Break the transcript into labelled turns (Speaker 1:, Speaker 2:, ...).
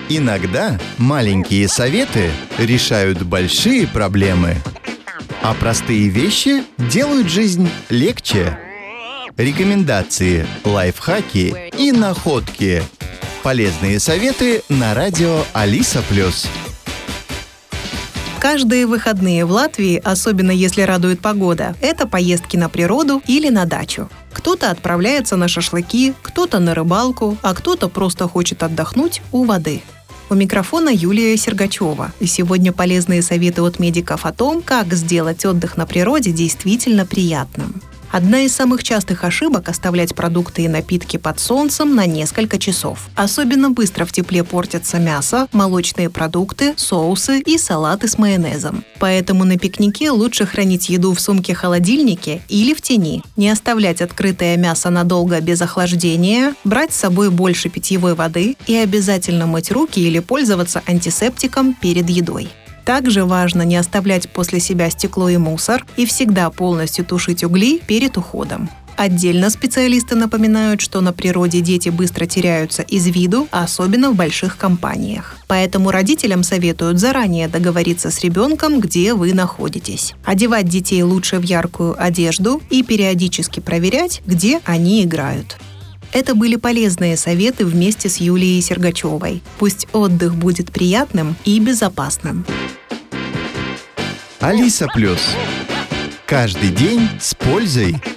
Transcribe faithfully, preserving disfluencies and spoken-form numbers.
Speaker 1: Иногда маленькие советы решают большие проблемы, а простые вещи делают жизнь легче. Рекомендации, лайфхаки и находки. Полезные советы на радио Алиса Плюс.
Speaker 2: Каждые выходные в Латвии, особенно если радует погода, это поездки на природу или на дачу. Кто-то отправляется на шашлыки, кто-то на рыбалку, а кто-то просто хочет отдохнуть у воды. У микрофона Юлия Сергачева. И сегодня полезные советы от медиков о том, как сделать отдых на природе действительно приятным. Одна из самых частых ошибок – оставлять продукты и напитки под солнцем на несколько часов. Особенно быстро в тепле портятся мясо, молочные продукты, соусы и салаты с майонезом. Поэтому на пикнике лучше хранить еду в сумке-холодильнике или в тени, не оставлять открытое мясо надолго без охлаждения, брать с собой больше питьевой воды и обязательно мыть руки или пользоваться антисептиком перед едой. Также важно не оставлять после себя стекло и мусор и всегда полностью тушить угли перед уходом. Отдельно специалисты напоминают, что на природе дети быстро теряются из виду, особенно в больших компаниях. Поэтому родителям советуют заранее договориться с ребенком, где вы находитесь. Одевать детей лучше в яркую одежду и периодически проверять, где они играют. Это были полезные советы вместе с Юлией Сергачевой. Пусть отдых будет приятным и безопасным.
Speaker 1: Алиса Плюс. Каждый день с пользой.